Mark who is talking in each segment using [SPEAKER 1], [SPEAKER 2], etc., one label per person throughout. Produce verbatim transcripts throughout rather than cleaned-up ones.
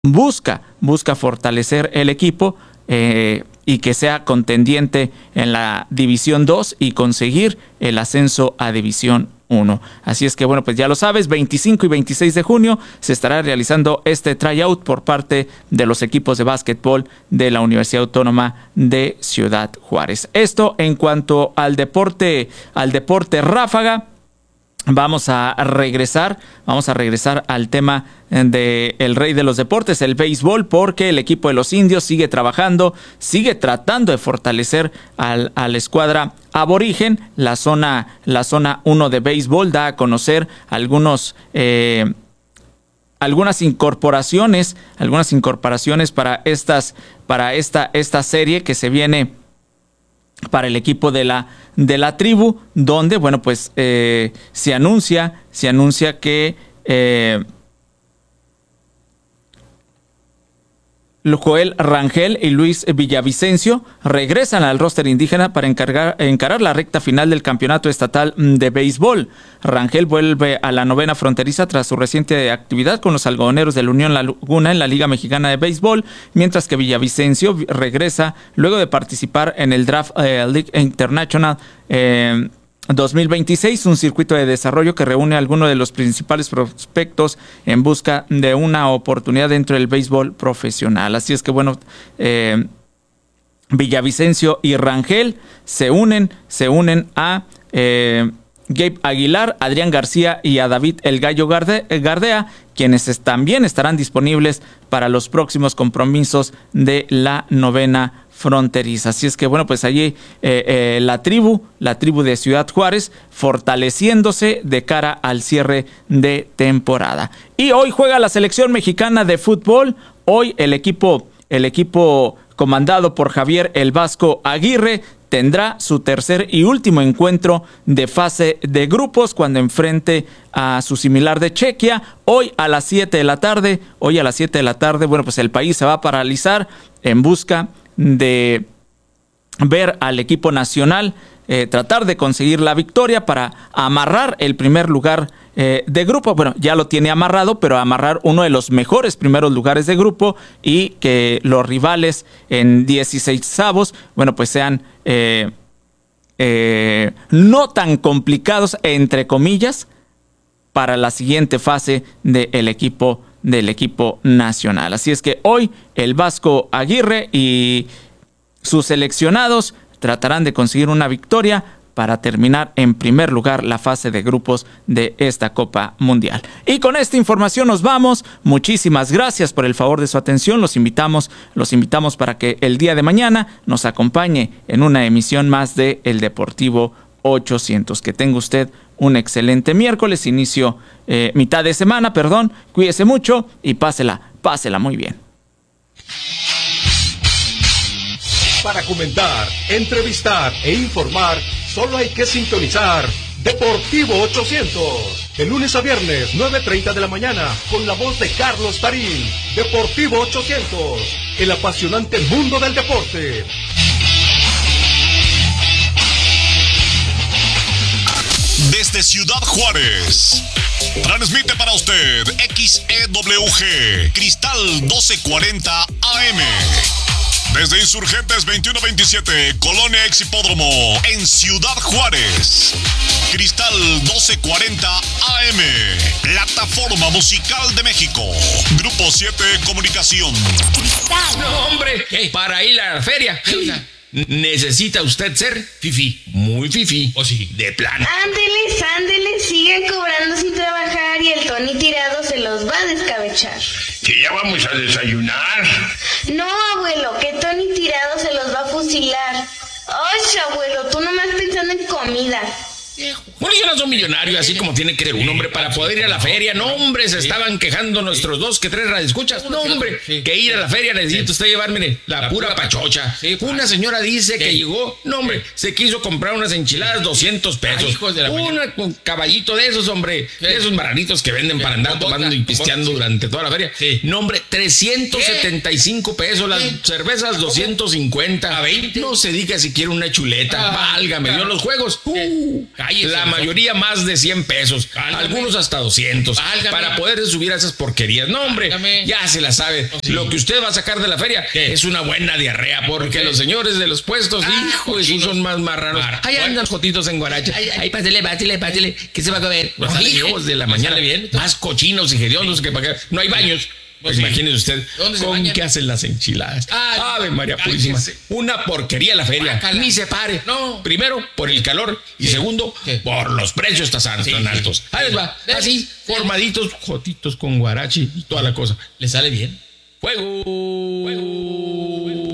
[SPEAKER 1] busca, busca fortalecer el equipo eh, y que sea contendiente en la División dos y conseguir el ascenso a División uno. Así es que bueno, pues ya lo sabes, veinticinco y veintiséis de junio se estará realizando este tryout por parte de los equipos de básquetbol de la Universidad Autónoma de Ciudad Juárez. Esto en cuanto al deporte, al deporte ráfaga. Vamos a regresar, vamos a regresar al tema de el rey de los deportes, el béisbol, porque el equipo de los indios sigue trabajando, sigue tratando de fortalecer al, a la escuadra aborigen. La zona, la zona uno de béisbol da a conocer algunos eh, algunas incorporaciones, algunas incorporaciones para estas, para esta, esta serie que se viene para el equipo de la de la tribu, donde bueno pues eh, se anuncia se anuncia que eh, Joel Rangel y Luis Villavicencio regresan al roster indígena para encargar, encarar la recta final del campeonato estatal de béisbol. Rangel vuelve a la novena fronteriza tras su reciente actividad con los algodoneros de la Unión Laguna en la Liga Mexicana de Béisbol, mientras que Villavicencio regresa luego de participar en el Draft eh, League International eh, dos mil veintiséis, un circuito de desarrollo que reúne a algunos de los principales prospectos en busca de una oportunidad dentro del béisbol profesional. Así es que bueno, eh, Villavicencio y Rangel se unen, se unen a eh, Gabe Aguilar, Adrián García y a David El Gallo Gardea, quienes también estarán disponibles para los próximos compromisos de la novena fronteriza. Así es que bueno, pues allí eh, eh, la tribu, la tribu de Ciudad Juárez, fortaleciéndose de cara al cierre de temporada. Y hoy juega la selección mexicana de fútbol. Hoy el equipo, el equipo comandado por Javier El Vasco Aguirre tendrá su tercer y último encuentro de fase de grupos cuando enfrente a su similar de Chequia. Hoy a las siete de la tarde, hoy a las siete de la tarde, bueno, pues el país se va a paralizar en busca de ver al equipo nacional eh, tratar de conseguir la victoria para amarrar el primer lugar eh, de grupo. Bueno, ya lo tiene amarrado, pero amarrar uno de los mejores primeros lugares de grupo y que los rivales en dieciseisavos, bueno, pues sean eh, eh, no tan complicados, entre comillas, para la siguiente fase del equipo del equipo nacional. Así es que hoy el Vasco Aguirre y sus seleccionados tratarán de conseguir una victoria para terminar en primer lugar la fase de grupos de esta Copa Mundial. Y con esta información nos vamos. Muchísimas gracias por el favor de su atención. Los invitamos, los invitamos para que el día de mañana nos acompañe en una emisión más de El Deportivo ochocientos. Que tenga usted un excelente miércoles, inicio, eh, mitad de semana, perdón. Cuídese mucho y pásela, pásela muy bien.
[SPEAKER 2] Para comentar, entrevistar e informar, solo hay que sintonizar Deportivo ochocientos. De lunes a viernes, nueve treinta de la mañana, con la voz de Carlos Tarín. Deportivo ochocientos, el apasionante mundo del deporte.
[SPEAKER 3] Desde Ciudad Juárez, transmite para usted X E W G, Cristal doce cuarenta A M. Desde Insurgentes veintiuno veintisiete, Colonia Ex Hipódromo, en Ciudad Juárez. Cristal doce cuarenta A M, Plataforma Musical de México. Grupo siete Comunicación.
[SPEAKER 4] Cristal. No, hombre, hey, para ir a la feria. ¿Necesita usted ser fifi? Muy fifi. ¿O sí? De plano.
[SPEAKER 5] Ándeles, ándeles, sigan cobrando sin trabajar y el Tony tirado se los va a descabechar.
[SPEAKER 4] Que ya vamos a desayunar.
[SPEAKER 5] No, abuelo, que Tony tirado se los va a fusilar. Oye, abuelo, tú nomás pensando en comida.
[SPEAKER 4] Bueno, yo no soy millonario, así como tiene que ser un hombre para poder ir a la feria. No, hombre, se estaban quejando nuestros dos que tres radioescuchas. No, hombre, que ir a la feria necesita usted llevarme la pura pachocha. Una señora dice que llegó, no, hombre, se quiso comprar unas enchiladas, doscientos pesos. Una con caballito de esos, hombre, de esos maranitos que venden para andar tomando y pisteando durante toda la feria. No, hombre, trescientos setenta y cinco pesos. Las cervezas, doscientos cincuenta. No se diga si quiere una chuleta. Válgame Dios, los juegos. Uh, la mayoría más de cien pesos, Válgame. algunos hasta doscientos, Válgame. para poder subir a esas porquerías. No, hombre, Válgame. ya se la sabe. Oh, sí. Lo que usted va a sacar de la feria ¿Qué? es una buena diarrea, porque ¿Por los señores de los puestos, ah, hijo, esos son más marranos. Mar. Ahí andan jotitos en guaracha. Ay, ay, pásele, pásele, pásele. ¿Qué se va a comer? Los hijos de la mañana. Bien, más cochinos y hediondos sí. que para acá. No hay baños. Pues sí. Imagínese usted con qué hacen las enchiladas. Ay, Ave María Purísima. Una porquería la feria. Bácala. Ni se pare. No. Primero, por el calor. Y ¿Qué? segundo, ¿Qué? por los precios tan, sí, tan altos. Sí. Ahí les va. Así, sí. formaditos, jotitos con guarachi y toda la cosa. ¿Le sale bien? ¡Fuego! ¡Fuego!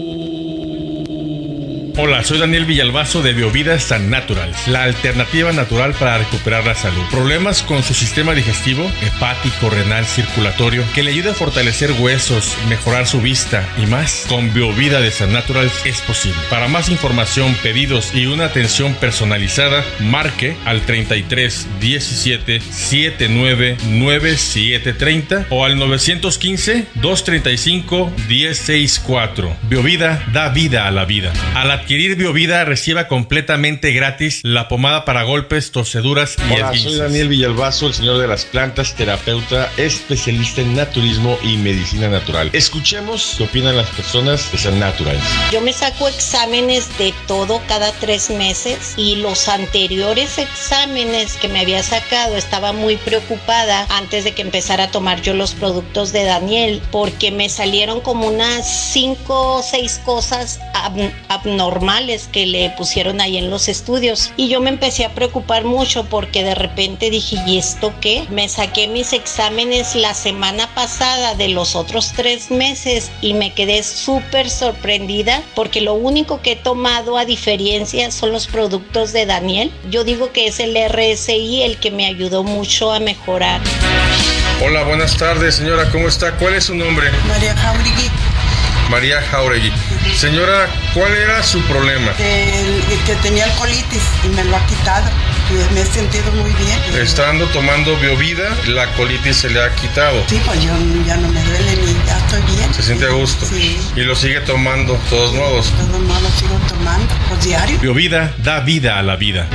[SPEAKER 6] Hola, soy Daniel Villalbazo de Biovida San Naturals, la alternativa natural para recuperar la salud. Problemas con su sistema digestivo, hepático, renal, circulatorio, que le ayude a fortalecer huesos, mejorar su vista y más. Con Biovida de San Naturals es posible. Para más información, pedidos y una atención personalizada, marque al treinta y tres diecisiete setenta y nueve noventa y siete treinta o al nueve uno cinco dos treinta y cinco diez sesenta y cuatro. Biovida da vida a la vida. A la adquirir Biovida, reciba completamente gratis la pomada para golpes, torceduras y
[SPEAKER 7] Hola, esguinces. Soy Daniel Villalbazo, el señor de las plantas, terapeuta, especialista en naturismo y medicina natural. Escuchemos qué opinan las personas de San Naturals.
[SPEAKER 8] Yo me saco exámenes de todo cada tres meses y los anteriores exámenes que me había sacado estaba muy preocupada antes de que empezara a tomar yo los productos de Daniel, porque me salieron como unas cinco o seis cosas ab- abnormales que le pusieron ahí en los estudios y yo me empecé a preocupar mucho porque de repente dije, ¿y esto qué? Me saqué mis exámenes la semana pasada de los otros tres meses y me quedé súper sorprendida porque lo único que he tomado a diferencia son los productos de Daniel. Yo digo que es el R S I el que me ayudó mucho a mejorar.
[SPEAKER 9] Hola, buenas tardes, señora, ¿cómo está? ¿Cuál es su nombre?
[SPEAKER 10] María Jauregui.
[SPEAKER 9] María Jauregui. Señora, ¿cuál era su problema?
[SPEAKER 10] El, el que tenía el colitis y me lo ha quitado. Y me he sentido muy bien.
[SPEAKER 9] Estando tomando Biovida, la colitis se le ha quitado.
[SPEAKER 10] Sí, pues yo ya no me duele ni ya estoy bien.
[SPEAKER 9] ¿Se siente a gusto?
[SPEAKER 10] Sí.
[SPEAKER 9] ¿Y lo sigue tomando de todos modos?
[SPEAKER 10] De todos modos sigo tomando, pues diario.
[SPEAKER 6] Biovida da vida a la vida.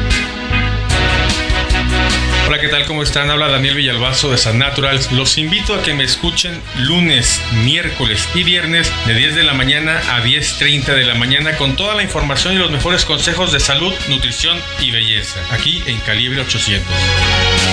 [SPEAKER 6] Hola, ¿qué tal? ¿Cómo están? Habla Daniel Villalbazo de San Naturals. Los invito a que me escuchen lunes, miércoles y viernes de diez de la mañana a diez treinta de la mañana con toda la información y los mejores consejos de salud, nutrición y belleza. Aquí en Calibre ochocientos.